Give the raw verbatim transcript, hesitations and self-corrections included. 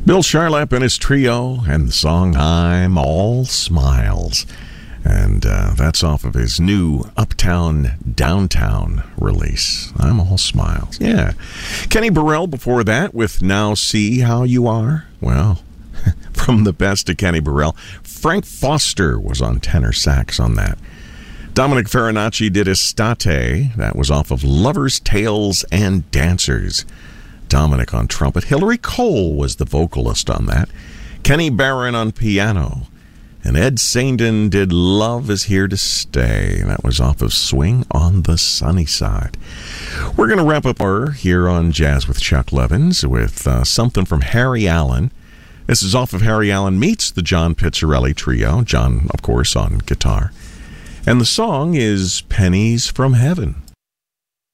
Bill Charlap and his trio, and the song I'm All Smiles. And uh, that's off of his new Uptown Downtown release. I'm All Smiles. Yeah. Kenny Burrell before that with Now See How You Are. Well, from the best of Kenny Burrell, Frank Foster was on tenor sax on that. Dominic Farinacci did Estate. That was off of Lovers, Tales, and Dancers. Dominic on trumpet. Hillary Cole was the vocalist on that. Kenny Barron on piano. And Ed Saindon did Love Is Here to Stay. That was off of Swing on the Sunny Side. We're going to wrap up our here on Jazz with Chuck Levins with uh, something from Harry Allen. This is off of Harry Allen Meets the John Pizzarelli Trio. John, of course, on guitar. And the song is Pennies from Heaven.